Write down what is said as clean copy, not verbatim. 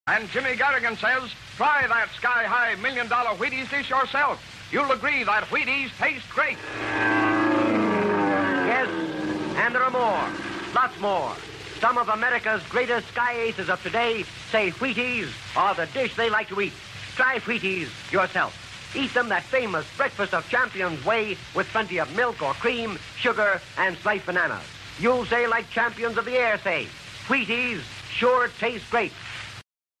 And Jimmy Garrigan says, try that sky-high $1 million Wheaties dish yourself. You'll agree that Wheaties taste great. Yes, and there are more, lots more. Some of America's greatest sky aces of today say Wheaties are the dish they like to eat. Try Wheaties yourself. Eat them that famous breakfast of champions way with plenty of milk or cream, sugar, and sliced bananas. You'll say like champions of the air say, Wheaties sure taste great.